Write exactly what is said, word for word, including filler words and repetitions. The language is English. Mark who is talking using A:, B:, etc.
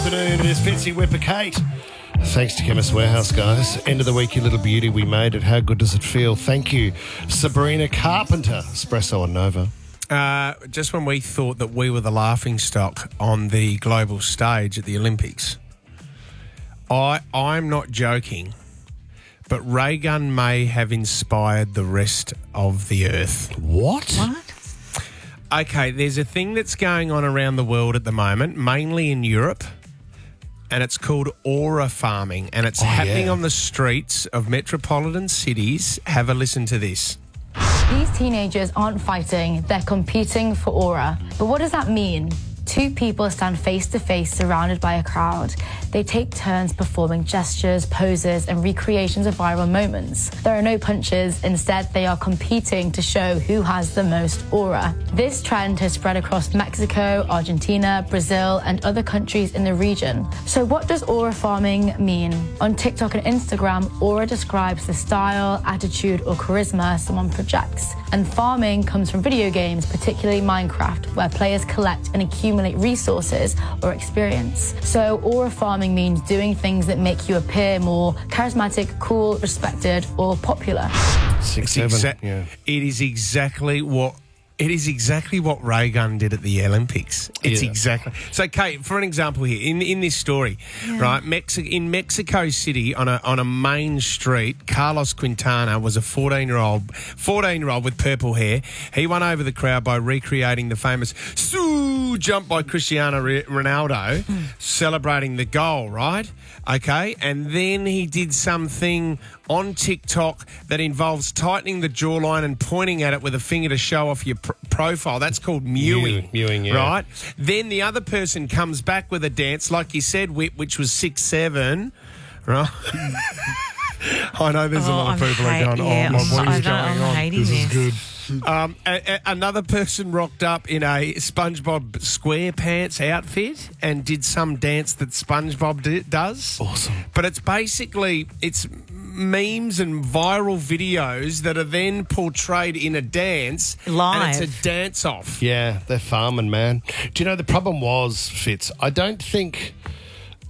A: afternoon. It is Fitzy Whipper Kate. Thanks to Chemist Warehouse, guys. End of the week, you little beauty. We made it. How good does it feel? Thank you, Sabrina Carpenter, Espresso and Nova.
B: Uh, just when we thought that we were the laughingstock on the global stage at the Olympics, I, I'm not joking, but ray gun may have inspired the rest of the earth.
A: What?
C: What?
B: Okay, there's a thing that's going on around the world at the moment, mainly in Europe, and it's called aura farming, and it's
A: Oh,
B: happening
A: yeah.
B: on the streets of metropolitan cities. Have a listen to this.
D: These teenagers aren't fighting, they're competing for aura. But what does that mean? Two people stand face to face surrounded by a crowd. They take turns performing gestures, poses, and recreations of viral moments. There are no punches, instead they are competing to show who has the most aura. This trend has spread across Mexico, Argentina, Brazil, and other countries in the region. So what does aura farming mean? On TikTok and Instagram, aura describes the style, attitude, or charisma someone projects. And farming comes from video games, particularly Minecraft, where players collect and accumulate resources or experience. So aura farming means doing things that make you appear more charismatic, cool, respected, or popular.
A: Six,
B: It's
A: seven.
B: exa-
A: Yeah.
B: It is exactly what it is exactly what Ray Gun did at the Olympics. It's
A: Yeah.
B: exactly so. Kate, for an example here in in this story, right? Mexi- in Mexico City on a on a main street, Carlos Quintana was a fourteen year old fourteen year old with purple hair. He won over the crowd by recreating the famous Sue jump by Cristiano Re- Ronaldo, celebrating the goal. Right? Okay, and then he did something on TikTok that involves tightening the jawline and pointing at it with a finger to show off your pr- profile. That's called mewing.
A: Mew- mewing, yeah.
B: Right? Then the other person comes back with a dance, like you said, Whip, which was six seven. Right? I know there's a
C: Oh,
B: lot of
C: I'm
B: people
C: hate-
B: are going,
C: yeah,
B: oh, my,
C: I'm-
B: what
C: I
B: is
C: don't-
B: going
C: I'm
B: on?
C: hating
B: This is
C: this.
B: good. Um, a, a, another person rocked up in a SpongeBob SquarePants outfit and did some dance that SpongeBob d- does.
A: Awesome.
B: But it's basically it's memes and viral videos that are then portrayed in a dance,
C: Live.
B: and it's a dance off.
A: Yeah, they're farming, man. Do you know the problem was, Fitz? I don't think